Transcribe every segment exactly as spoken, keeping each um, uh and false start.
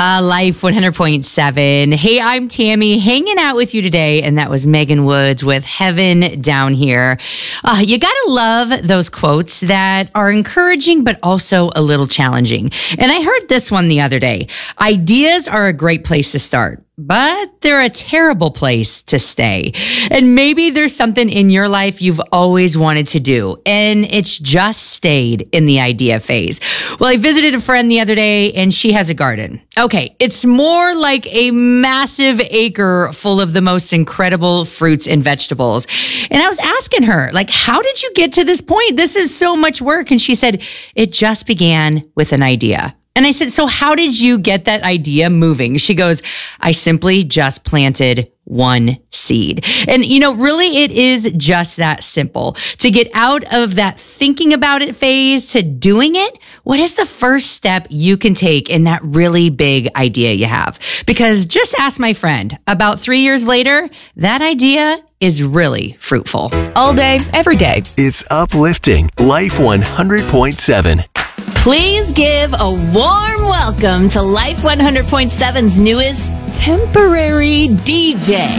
Uh, Life one hundred point seven. Hey, I'm Tammy, hanging out with you today, and that was Megan Woods with Heaven Down Here. Uh, you gotta love those quotes that are encouraging, but also a little challenging. And I heard this one the other day. Ideas are a great place to start, but they're a terrible place to stay. And maybe there's something in your life you've always wanted to do, and it's just stayed in the idea phase. Well, I visited a friend the other day, and she has a garden. Okay, it's more like a massive acre full of the most incredible fruits and vegetables. And I was asking her, like, how did you get to this point? This is so much work. And she said, it just began with an idea. And I said, so how did you get that idea moving? She goes, I simply just planted one seed. And, you know, really it is just that simple. To get out of that thinking about it phase to doing it, what is the first step you can take in that really big idea you have? Because just ask my friend, about three years later, that idea is really fruitful. All day, every day. It's uplifting. Life one hundred point seven. Please give a warm welcome to Life one hundred point seven's newest temporary D J.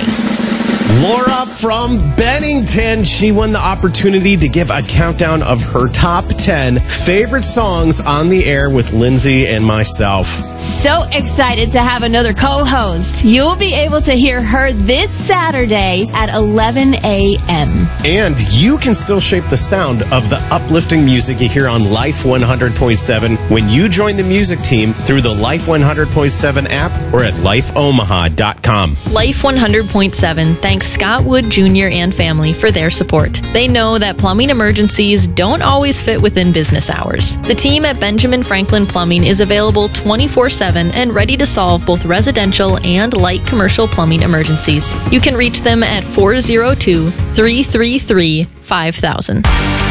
Laura from Bennington. She won the opportunity to give a countdown of her top ten favorite songs on the air with Lindsay and myself. So excited to have another co-host. You'll be able to hear her this Saturday at eleven a.m. And you can still shape the sound of the uplifting music you hear on Life one hundred point seven when you join the music team through the Life one hundred point seven app or at life omaha dot com. Life one hundred point seven thanks Scott Wood Junior and family for their support. They know that plumbing emergencies don't always fit within business hours. The team at Benjamin Franklin Plumbing is available twenty-four seven and ready to solve both residential and light commercial plumbing emergencies. You can reach them at four oh two, three three three, five thousand.